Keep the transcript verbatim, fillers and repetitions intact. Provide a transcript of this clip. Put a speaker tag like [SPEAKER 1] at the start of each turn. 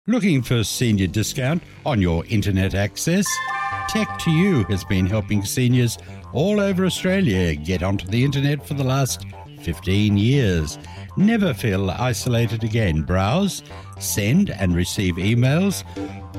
[SPEAKER 1] Looking for senior discount on your internet access? Tech to You has been helping seniors all over Australia get onto the internet for the last fifteen years. Never feel isolated again. Browse, send and receive emails